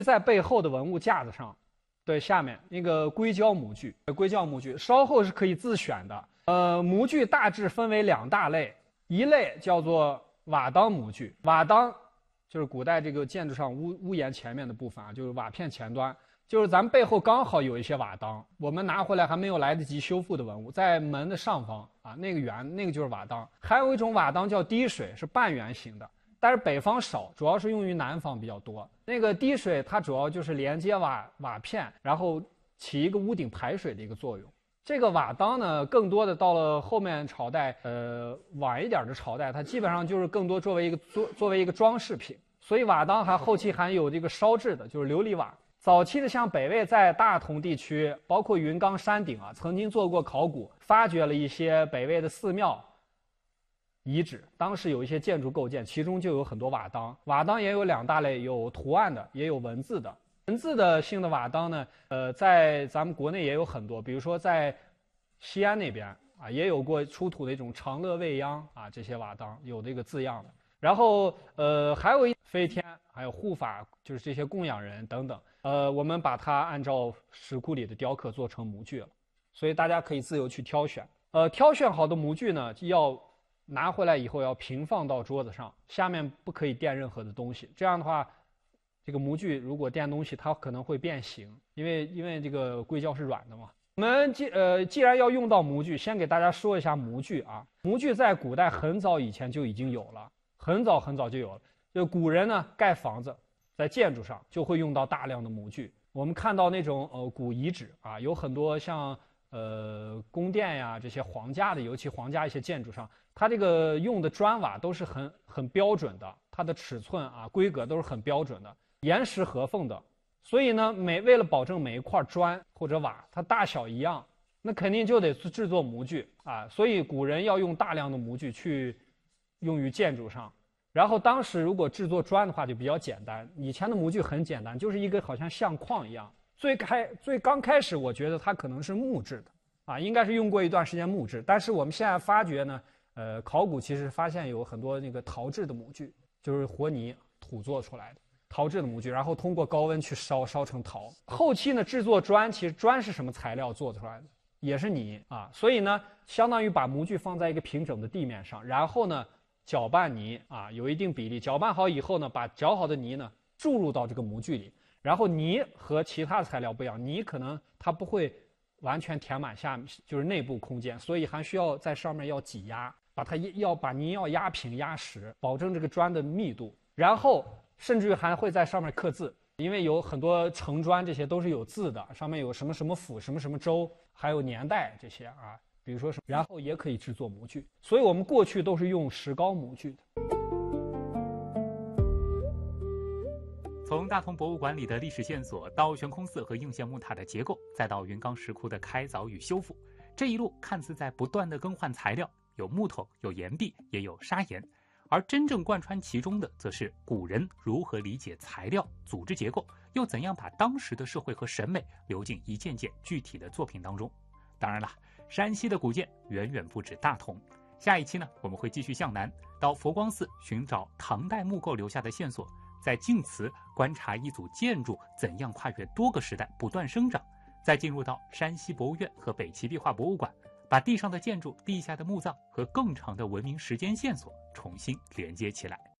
在背后的文物架子上，对，下面那个硅胶模具，稍后是可以自选的。模具大致分为2大类，一类叫做瓦当模具，瓦当就是古代这个建筑上屋檐前面的部分啊，就是瓦片前端，就是咱们背后刚好有一些瓦当，我们拿回来还没有来得及修复的文物，在门的上方啊，那个圆那个就是瓦当。还有一种瓦当叫滴水，是半圆形的。但是北方少，主要是用于南方比较多。那个滴水它主要就是连接瓦片，然后起一个屋顶排水的一个作用。这个瓦当呢，更多的到了后面朝代，晚一点的朝代，它基本上就是更多作为一个装饰品。所以瓦当后期还有这个烧制的，就是琉璃瓦。早期的像北魏在大同地区，包括云冈山顶啊，曾经做过考古，发掘了一些北魏的寺庙遗址，当时有一些建筑构件，其中就有很多瓦当。瓦当也有2大类，有图案的，也有文字的。文字的性的瓦当呢，在咱们国内也有很多，比如说在西安那边啊，也有过出土的一种长乐未央啊，这些瓦当有这个字样的。然后还有飞天，还有护法，就是这些供养人等等。我们把它按照石窟里的雕刻做成模具了，所以大家可以自由去挑选。挑选好的模具呢，要拿回来以后要平放到桌子上，下面不可以垫任何的东西。这样的话，这个模具如果垫东西，它可能会变形，因为这个硅胶是软的嘛。我们既然要用到模具，先给大家说一下模具啊。模具在古代很早以前就已经有了，很早就有了。就古人呢盖房子，在建筑上就会用到大量的模具。我们看到那种古遗址啊，有很多像宫殿呀这些皇家的，尤其皇家一些建筑上。它这个用的砖瓦都是很标准的，它的尺寸啊规格都是很标准的，严实合缝的。所以呢，为了保证每一块砖或者瓦它大小一样，那肯定就得制作模具啊。所以古人要用大量的模具去用于建筑上。然后当时如果制作砖的话就比较简单，以前的模具很简单，就是一个好像相框一样。最刚开始我觉得它可能是木质的啊，应该是用过一段时间木质，但是我们现在发觉呢。考古其实发现有很多那个陶制的模具，就是活泥土做出来的陶制的模具，然后通过高温去烧成陶。后期呢，制作砖，其实砖是什么材料做出来的？也是泥啊。所以呢，相当于把模具放在一个平整的地面上，然后呢，搅拌泥啊，有一定比例。搅拌好以后呢，把搅好的泥呢注入到这个模具里。然后泥和其他的材料不一样，泥可能它不会完全填满就是内部空间，所以还需要在上面要挤压。把泥要压平压实，保证这个砖的密度，然后甚至于还会在上面刻字，因为有很多城砖这些都是有字的，上面有什么什么府、什么什么州，还有年代这些啊，比如说什么，然后也可以制作模具，所以我们过去都是用石膏模具的。 从大同博物馆里的历史线索，到悬空寺和应县木塔的结构，再到云冈石窟的开凿与修复，这一路看似在不断的更换材料。有木头，有岩壁，也有砂岩，而真正贯穿其中的，则是古人如何理解材料、组织结构，又怎样把当时的社会和审美流进一件件具体的作品当中。当然了，山西的古建远远不止大同。下一期呢，我们会继续向南，到佛光寺寻找唐代木构留下的线索，在晋祠观察一组建筑怎样跨越多个时代不断生长，再进入到山西博物院和北齐壁画博物馆，把地上的建筑、地下的墓葬和更长的文明时间线索重新连接起来。